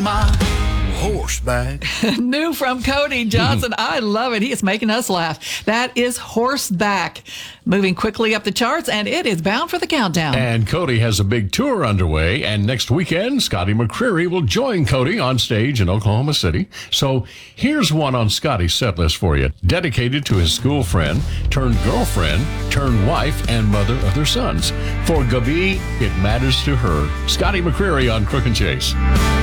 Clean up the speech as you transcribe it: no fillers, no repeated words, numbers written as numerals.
my horseback. New from Cody Johnson. I love it. He is making us laugh. That is Horseback. Moving quickly up the charts, and it is bound for the countdown. And Cody has a big tour underway, and next weekend, Scotty McCreery will join Cody on stage in Oklahoma City. So here's one on Scotty's set list for you, dedicated to his school friend, turned girlfriend, turned wife, and mother of their sons. For Gabi, it matters to her. Scotty McCreery on Crook and Chase.